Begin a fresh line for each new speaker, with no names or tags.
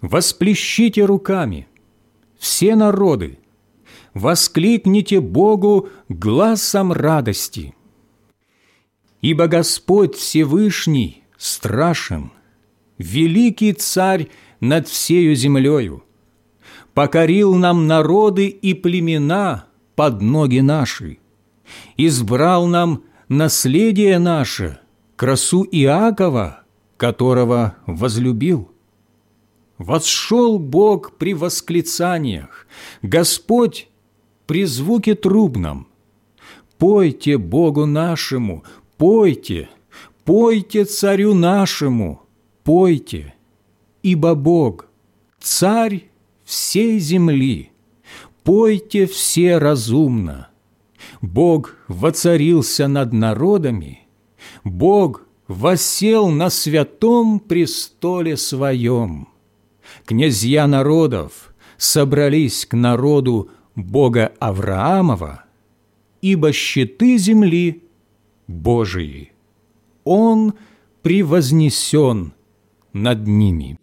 Восплещите руками, все народы, воскликните Богу гласом радости. Ибо Господь Всевышний страшен, великий Царь над всею землею, покорил нам народы и племена под ноги наши, избрал нам наследие наше, красу Иакова, которого возлюбил. Восшел Бог при восклицаниях, Господь при звуке трубном. Пойте Богу нашему, пойте, пойте Царю нашему, пойте, ибо Бог, Царь всей земли, пойте все разумно. Бог воцарился над народами, Бог воссел на святом престоле Своем. Князья народов собрались к народу Бога Авраамова, ибо щиты земли Божии. Он превознесен над ними.